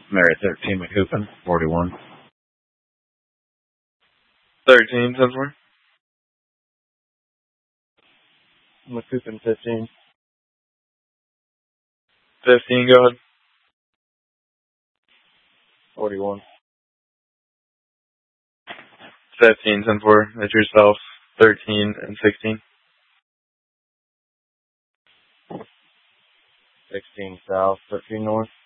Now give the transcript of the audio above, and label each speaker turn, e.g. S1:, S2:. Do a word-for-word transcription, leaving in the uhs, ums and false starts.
S1: Mary thirteen, McCoopin, forty-one.
S2: thirteen, ten four.
S3: McCoopin, fifteen.
S2: fifteen, go ahead.
S3: forty-one.
S2: fifteen, ten four. That's yourself. thirteen and sixteen.
S3: sixteen south, thirteen north.